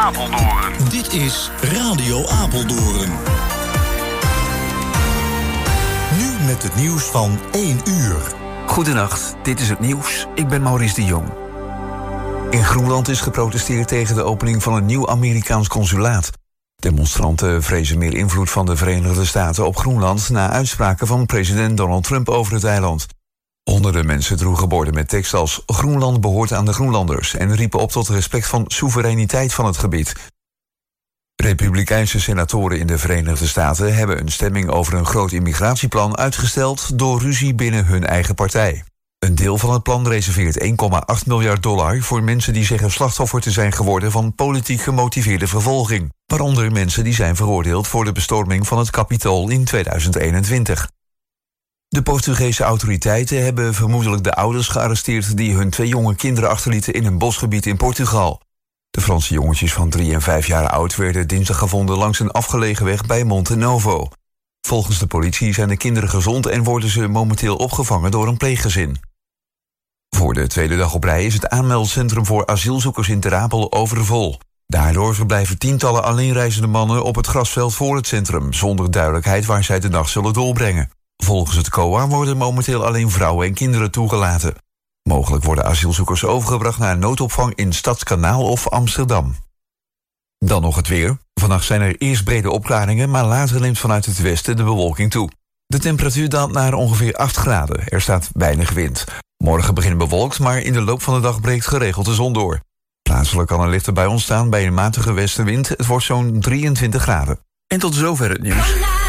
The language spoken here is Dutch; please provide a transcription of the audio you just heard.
Apeldoorn. Dit is Radio Apeldoorn. Nu met het nieuws van 1 uur. Goedenacht, dit is het nieuws. Ik ben Maurice de Jong. In Groenland is geprotesteerd tegen de opening van een nieuw Amerikaans consulaat. Demonstranten vrezen meer invloed van de Verenigde Staten op Groenland na uitspraken van president Donald Trump over het eiland. Honderden mensen droegen borden met tekst als Groenland behoort aan de Groenlanders en riepen op tot respect van soevereiniteit van het gebied. Republikeinse senatoren in de Verenigde Staten hebben een stemming over een groot immigratieplan uitgesteld door ruzie binnen hun eigen partij. Een deel van het plan reserveert $1,8 miljard voor mensen die zeggen slachtoffer te zijn geworden van politiek gemotiveerde vervolging, waaronder mensen die zijn veroordeeld voor de bestorming van het Capitool in 2021. De Portugese autoriteiten hebben vermoedelijk de ouders gearresteerd die hun 2 jonge kinderen achterlieten in een bosgebied in Portugal. De Franse jongetjes van 3 en 5 jaar oud werden dinsdag gevonden langs een afgelegen weg bij Monte Novo. Volgens de politie zijn de kinderen gezond en worden ze momenteel opgevangen door een pleeggezin. Voor de tweede dag op rij is het aanmeldcentrum voor asielzoekers in Ter Apel overvol. Daardoor verblijven tientallen alleenreizende mannen op het grasveld voor het centrum, zonder duidelijkheid waar zij de nacht zullen doorbrengen. Volgens het COA worden momenteel alleen vrouwen en kinderen toegelaten. Mogelijk worden asielzoekers overgebracht naar een noodopvang in Stadskanaal of Amsterdam. Dan nog het weer. Vannacht zijn er eerst brede opklaringen, maar later neemt vanuit het westen de bewolking toe. De temperatuur daalt naar ongeveer 8 graden. Er staat weinig wind. Morgen begint bewolkt, maar in de loop van de dag breekt geregeld de zon door. Plaatselijk kan een lichte bui ontstaan bij een matige westenwind. Het wordt zo'n 23 graden. En tot zover het nieuws.